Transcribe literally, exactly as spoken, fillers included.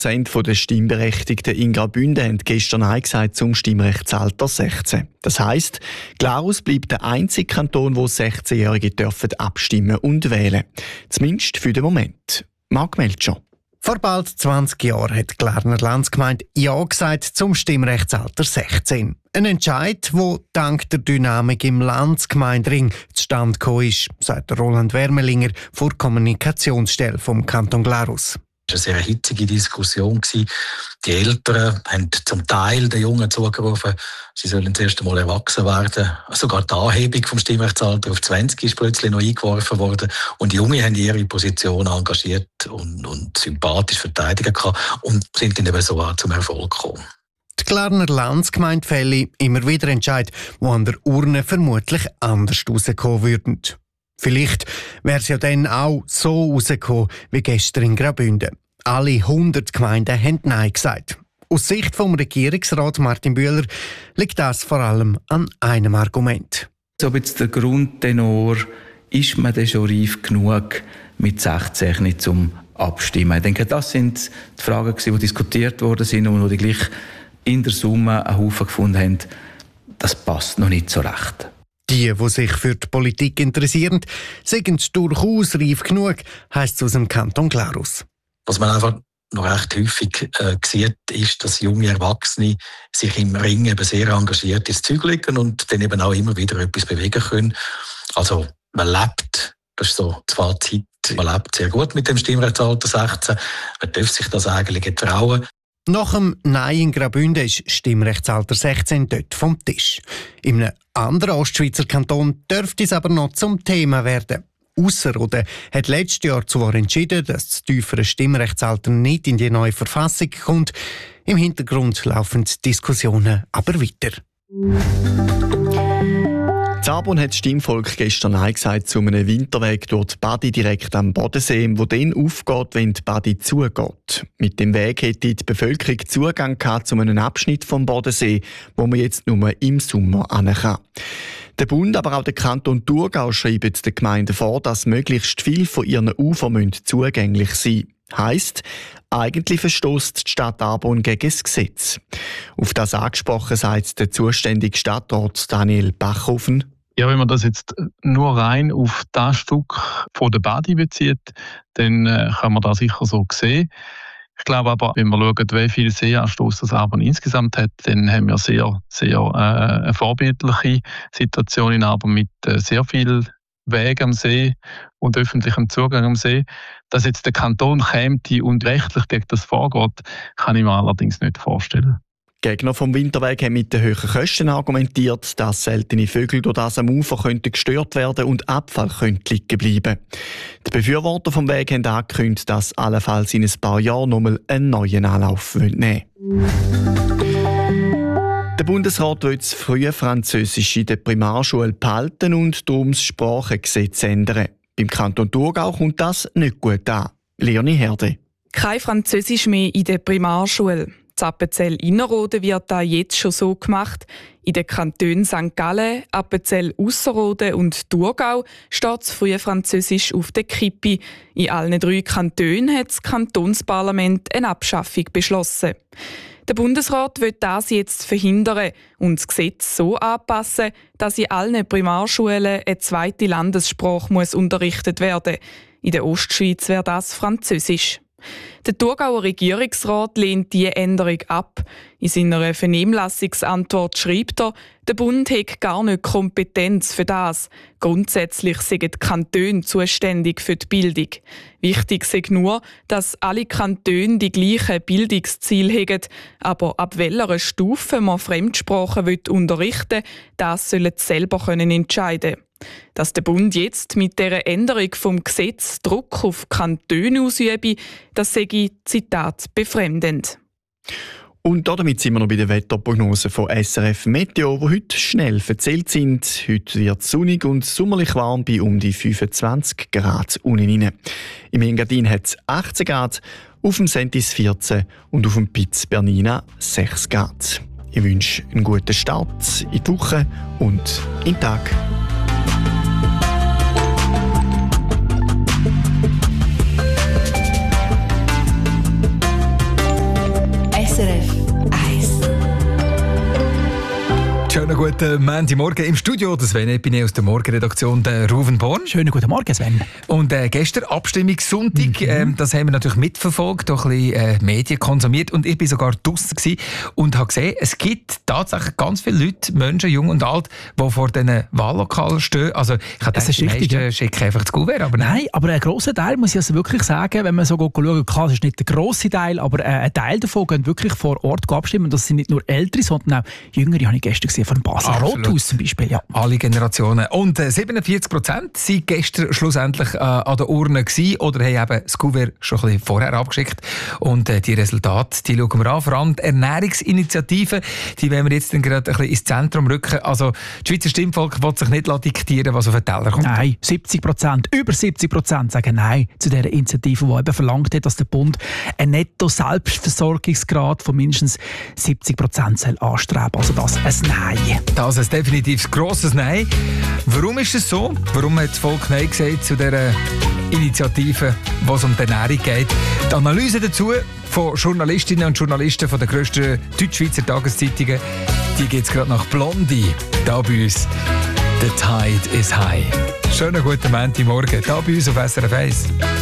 Prozent der Stimmberechtigten in Graubünden haben gestern Nein gesagt zum Stimmrechtsalter sechzehn. Das heisst, Glarus bleibt der einzige Kanton, wo sechzehnjährige dürfen abstimmen und wählen. Zumindest für den Moment. Marc Melcher. Vor bald zwanzig Jahren hat die Glarner Landsgemeinde Ja gesagt zum Stimmrechtsalter sechzehn. Ein Entscheid, der dank der Dynamik im Landsgemeindring zustande gekommen ist, sagt Roland Wermelinger vor der Kommunikationsstelle vom Kanton Glarus. Es war eine sehr hitzige Diskussion. Die Eltern haben zum Teil den Jungen zugerufen, sie sollen zuerst einmal erwachsen werden. Sogar die Anhebung vom Stimmrechtsalter auf zwanzig ist plötzlich noch eingeworfen worden. Und die Jungen haben ihre Position engagiert und, und sympathisch verteidigt und sind dann eben so auch zum Erfolg gekommen. Die Glarner Landsgemeinde fälle immer wieder Entscheid, die an der Urne vermutlich anders rauskommen würden. Vielleicht wäre es ja dann auch so rausgekommen wie gestern in Graubünden. Alle hundert Gemeinden haben Nein gesagt. Aus Sicht vom Regierungsrat Martin Bühler liegt das vor allem an einem Argument. So jetzt der Grundtenor, ist man denn schon reif genug mit sechzehn nicht zum Abstimmen? Ich denke, das sind die Fragen, die diskutiert worden sind und die gleich in der Summe einen Haufen gefunden haben. Das passt noch nicht so recht. Die, die sich für die Politik interessieren, sind durchaus reif genug, heisst es aus dem Kanton Glarus. Was man einfach noch recht häufig äh, sieht, ist, dass junge Erwachsene sich im Ring eben sehr engagiert ins Zeug legen und dann eben auch immer wieder etwas bewegen können. Also man lebt, das ist so das Fazit, man lebt sehr gut mit dem Stimmrechtsalter sechzehn. Man darf sich das eigentlich trauen. Nach dem Nein in Graubünden ist Stimmrechtsalter sechzehn dort vom Tisch. In einem anderen Ostschweizer Kanton dürfte es aber noch zum Thema werden. Ausserrhoden hat letztes Jahr zwar entschieden, dass das tiefere Stimmrechtsalter nicht in die neue Verfassung kommt. Im Hintergrund laufen die Diskussionen aber weiter. Zabun hat das Stimmvolk gestern Nein gesagt zu einem Winterweg durch die Badi direkt am Bodensee, wo dann aufgeht, wenn die Badi zugeht. Mit dem Weg hätte die Bevölkerung Zugang gehabt zu einem Abschnitt vom Bodensee, wo man jetzt nur im Sommer hin kann. Der Bund, aber auch der Kanton Thurgau schreiben den Gemeinden vor, dass möglichst viel von ihren Ufern zugänglich sein müssen. Heisst, eigentlich verstösst die Stadt Arbon gegen das Gesetz. Auf das angesprochen sagt der zuständige Stadtrat Daniel Bachhofen. Ja, wenn man das jetzt nur rein auf das Stück von der Badi bezieht, dann äh, kann man das sicher so sehen. Ich glaube aber, wenn wir schauen, wie viel Seeanstoss das Arbon insgesamt hat, dann haben wir sehr, sehr äh, eine vorbildliche Situation in Arbon mit äh, sehr viel Weg am See und öffentlichem Zugang am See. Dass jetzt der Kanton käme und rechtlich gegen das vorgeht, kann ich mir allerdings nicht vorstellen. Gegner vom Winterweg haben mit den hohen Kosten argumentiert, dass seltene Vögel durch das am Ufer könnten gestört werden und Abfall könnte liegen bleiben. Die Befürworter vom Weg haben angekündigt, dass allenfalls in ein paar Jahren nochmal einen neuen Anlauf nehmen wollen. Der Bundesrat will das frühe Französisch in der Primarschule behalten und darum das Sprachengesetz ändern. Beim Kanton Thurgau kommt das nicht gut an. Leonie Herde. Kein Französisch mehr in der Primarschule. In Appenzell-Innerrhoden wird das jetzt schon so gemacht. In den Kantonen Sankt Gallen, Appenzell-Ausserrhoden und Thurgau steht das frühe Französisch auf der Kippe. In allen drei Kantonen hat das Kantonsparlament eine Abschaffung beschlossen. Der Bundesrat will das jetzt verhindern und das Gesetz so anpassen, dass in allen Primarschulen eine zweite Landessprache muss unterrichtet werden. In der Ostschweiz wäre das Französisch. Der Thurgauer Regierungsrat lehnt diese Änderung ab. In seiner Vernehmlassungsantwort schreibt er, der Bund hätte gar nicht Kompetenz für das. Grundsätzlich sind die Kantone zuständig für die Bildung. Wichtig sei nur, dass alle Kantone die gleichen Bildungsziele haben. Aber ab welcher Stufe man Fremdsprachen unterrichten will, das sollen sie selber entscheiden können. Dass der Bund jetzt mit dieser Änderung vom Gesetz Druck auf Kantone ausübe, das sage ich, Zitat, befremdend. Und damit sind wir noch bei der Wetterprognose von S R F Meteo, die heute schnell verzählt sind. Heute wird es sonnig und sommerlich warm bei um die fünfundzwanzig Grad unten. Im Engadin hat es achtzehn Grad, auf dem Sentis vierzehn und auf dem Piz Bernina sechs Grad. Ich wünsche einen guten Start in die Woche und in den Tag. S R F eins. Schönen guten Montagmorgen im Studio. Das Sven Epine aus der Morgenredaktion, der Ruven Born. Schönen guten Morgen, Sven. Und äh, gestern Abstimmungssonntag, mhm. ähm, das haben wir natürlich mitverfolgt, auch ein bisschen äh, Medien konsumiert und ich war sogar draussen gewesen und habe gesehen, es gibt tatsächlich ganz viele Leute, Menschen, jung und alt, die vor diesen Wahllokalen stehen. Also ich habe gedacht, die meisten ja. schicken einfach das Kuvert, aber nein. Nein, aber ein grosser Teil, muss ich also wirklich sagen, wenn man so schaut, klar, es ist nicht der grosse Teil, aber äh, ein Teil davon gehen wirklich vor Ort abstimmen. Das sind nicht nur Ältere, sondern auch Jüngere, habe ich gestern gesehen, von dem Basler Rothaus zum Beispiel. Ja. Alle Generationen. Und äh, siebenundvierzig Prozent waren gestern schlussendlich äh, an der Urne gewesen, oder haben eben das Kuvert schon ein bisschen vorher abgeschickt. Und äh, die Resultate, die schauen wir an. Vor allem die Ernährungsinitiative, die wollen wir jetzt dann gerade ein bisschen ins Zentrum rücken. Also das Schweizer Stimmvolk will sich nicht diktieren, was auf den Teller kommt. Nein, siebzig Prozent, über siebzig Prozent sagen Nein zu dieser Initiative, die eben verlangt hat, dass der Bund einen Netto-Selbstversorgungsgrad von mindestens siebzig Prozent soll anstreben. Also das ein Nein. Das ist definitiv ein grosses Nein. Warum ist es so? Warum hat das Volk Nein gesagt zu dieser Initiative, wo es um die Ernährung geht? Die Analyse dazu von Journalistinnen und Journalisten von den grössten Deutschschweizer Tageszeitungen, die geht es gerade nach Blondie, da bei uns. The tide is high. Schönen guten Montagmorgen, da bei uns auf S R F eins.